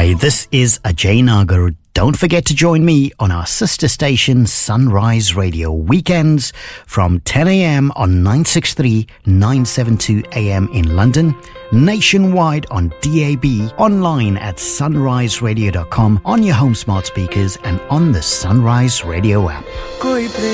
Hi, this is Ajay Nagar. Don't forget to join me on our sister station Sunrise Radio weekends from 10 a.m. on 963 972 AM in London, nationwide on DAB, online at sunriseradio.com, on your home smart speakers and on the Sunrise Radio app.